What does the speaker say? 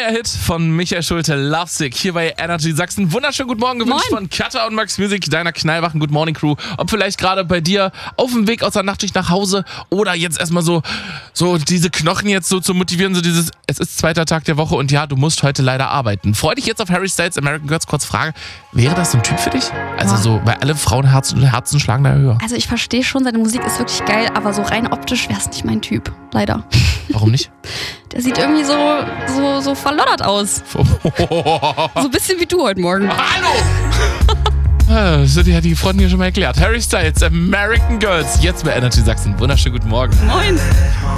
Neuer Hit von Michael Schulte, Lovesick, hier bei Energy Sachsen. Wunderschönen guten Morgen gewünscht von Katha und Max Music, deiner knallwachen Good Morning Crew. Ob vielleicht gerade bei dir auf dem Weg aus der Nachtschicht nach Hause oder jetzt erstmal so diese Knochen jetzt so zu motivieren, so dieses, es ist zweiter Tag der Woche und ja, du musst heute leider arbeiten. Freu dich jetzt auf Harry Styles American Girls. Kurz Frage, wäre das so ein Typ für dich? Also so, weil alle Frauenherzen schlagen da höher. Also ich verstehe schon, seine Musik ist wirklich geil, aber so rein optisch wäre es nicht mein Typ, leider. Warum nicht? Der sieht irgendwie so verloddert aus. So ein bisschen wie du heute Morgen. Hallo! Das hat die Freundin hier schon mal erklärt. Harry Styles, American Girls, jetzt bei Energy Sachsen. Wunderschönen guten Morgen. Moin.